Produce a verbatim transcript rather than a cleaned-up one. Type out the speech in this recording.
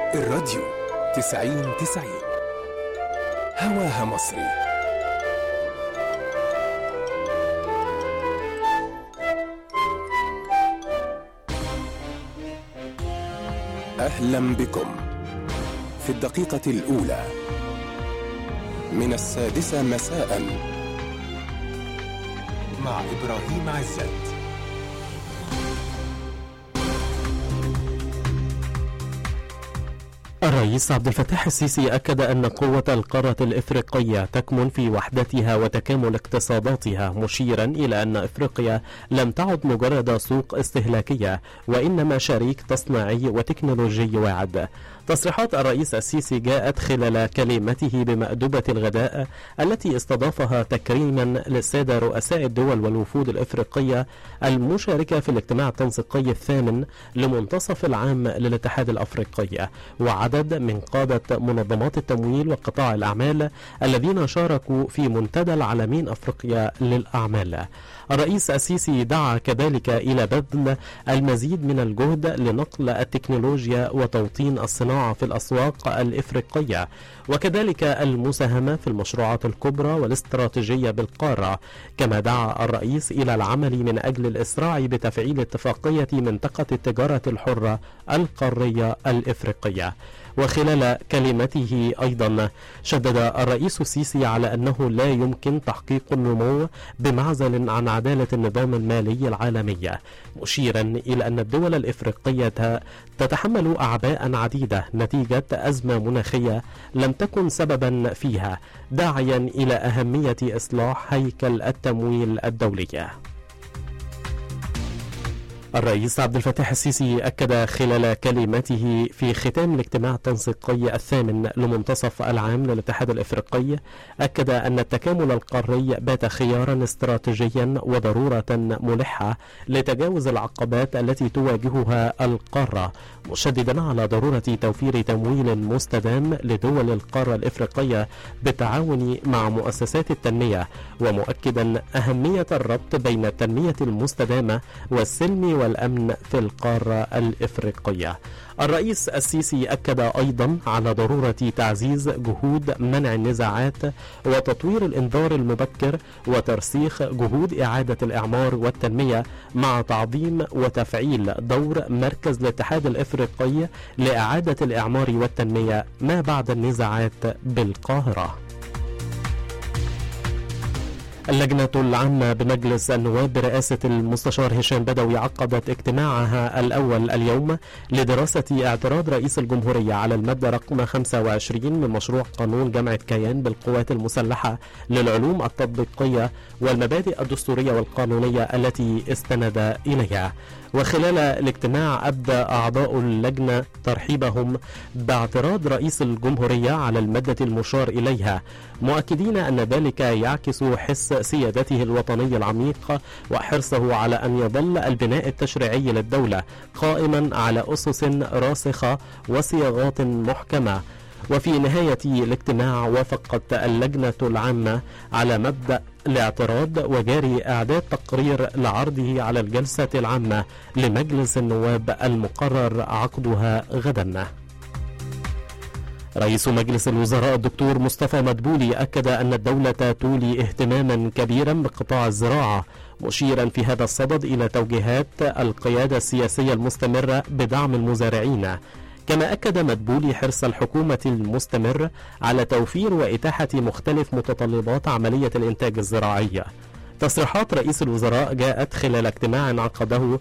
الراديو تسعين تسعين هواها مصري. أهلا بكم في الدقيقة الأولى من السادسة مساء مع إبراهيم عزت. الرئيس عبد الفتاح السيسي أكد أن قوة القارة الإفريقية تكمن في وحدتها وتكامل اقتصاداتها، مشيرا إلى أن إفريقيا لم تعد مجرد سوق استهلاكية وإنما شريك تصنيعي وتكنولوجي واعد. تصريحات الرئيس السيسي جاءت خلال كلمته بمأدبة الغداء التي استضافها تكريما للسادة رؤساء الدول والوفود الإفريقية المشاركة في الاجتماع التنسيقي الثامن لمنتصف العام للاتحاد الأفريقي، وعدد من قادة منظمات التمويل وقطاع الأعمال الذين شاركوا في منتدى العالمين أفريقيا للأعمال. الرئيس السيسي دعا كذلك إلى بذل المزيد من الجهد لنقل التكنولوجيا وتوطين الصناعة في الأسواق الإفريقية، وكذلك المساهمة في المشروعات الكبرى والاستراتيجية بالقارة. كما دعا الرئيس إلى العمل من أجل الإسراع بتفعيل اتفاقية منطقة التجارة الحرة القارية الإفريقية. وخلال كلمته أيضا شدد الرئيس السيسي على أنه لا يمكن تحقيق النمو بمعزل عن عدالة النظام المالي العالمي، مشيرا إلى أن الدول الإفريقية تتحمل أعباء عديدة نتيجة أزمة مناخية لم تكن سببا فيها، داعيا إلى أهمية إصلاح هيكل التمويل الدولي. الرئيس عبد الفتاح السيسي أكد خلال كلمته في ختام الاجتماع التنسيقي الثامن لمنتصف العام للاتحاد الإفريقي، أكد أن التكامل القاري بات خيارا استراتيجيا وضرورة ملحة لتجاوز العقبات التي تواجهها القارة، مشددا على ضرورة توفير تمويل مستدام لدول القارة الإفريقية بالتعاون مع مؤسسات التنمية، ومؤكدا أهمية الربط بين التنمية المستدامة والسلم والأمن في القارة الإفريقية. الرئيس السيسي أكد أيضا على ضرورة تعزيز جهود منع النزاعات وتطوير الإنذار المبكر وترسيخ جهود إعادة الإعمار والتنمية، مع تعظيم وتفعيل دور مركز الاتحاد الإفريقي لإعادة الإعمار والتنمية ما بعد النزاعات بالقاهرة. اللجنة العامة بمجلس النواب برئاسة المستشار هشام بدوي عقدت اجتماعها الأول اليوم لدراسة اعتراض رئيس الجمهورية على المادة رقم خمسة وعشرين من مشروع قانون جمع كيان بالقوات المسلحة للعلوم التطبيقية والمبادئ الدستورية والقانونية التي استند إليها. وخلال الاجتماع أبدى أعضاء اللجنة ترحيبهم باعتراض رئيس الجمهورية على المادة المشار إليها، مؤكدين أن ذلك يعكس حس سيادته الوطني العميق وحرصه على أن يظل البناء التشريعي للدولة قائما على أسس راسخة وصياغات محكمة. وفي نهاية الاجتماع وافقت اللجنة العامة على مبدأ الاعتراض وجاري إعداد تقرير لعرضه على الجلسة العامة لمجلس النواب المقرر عقدها غدا. رئيس مجلس الوزراء الدكتور مصطفى مدبولي أكد أن الدولة تولي اهتماما كبيرا بقطاع الزراعة، مشيرا في هذا الصدد إلى توجيهات القيادة السياسية المستمرة بدعم المزارعين. كما أكد مدبولي حرص الحكومة المستمر على توفير وإتاحة مختلف متطلبات عملية الإنتاج الزراعي. تصريحات رئيس الوزراء جاءت خلال اجتماع عقده